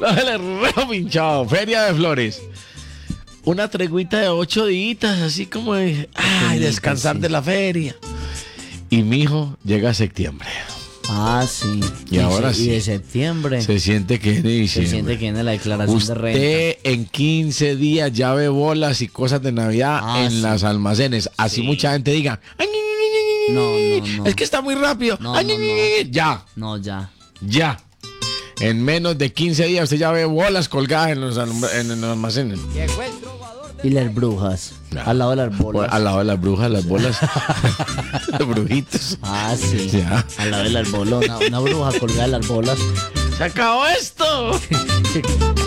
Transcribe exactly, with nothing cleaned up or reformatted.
Dale, re pinchado. Feria de Flores. Una treguita de ocho días, así como de, ay, descansar sí. de la feria. Y mi hijo llega a septiembre. Ah, sí. Y ahora se- sí. Y de septiembre. Se, Se siente que viene diciembre. siente que viene la declaración de renta. Usted en quince días ya ve bolas y cosas de Navidad Ah, en sí. las almacenes. Así Sí. mucha gente diga, "Ay, ñi, ñi, ñi, ñi, No, ñi, no, no. es que está muy rápido. No, Ay, no, ñi, ñi, no. ñi". Ya, No, ya. ya. En menos de quince días usted ya ve bolas colgadas en los, alm- en los almacenes. Y las brujas. No. Al lado de las bolas. Al lado de las brujas, las bolas. Los brujitos. Ah, sí. Ya. Al lado de las bolas. Una, una bruja colgada de las bolas. ¡Se acabó esto!